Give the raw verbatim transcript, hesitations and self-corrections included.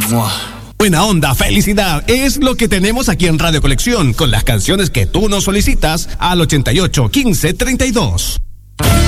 Buena onda, felicidad, es lo que tenemos aquí en Radio Colección, con las canciones que tú nos solicitas al ochenta y ocho, quince, treinta y dos.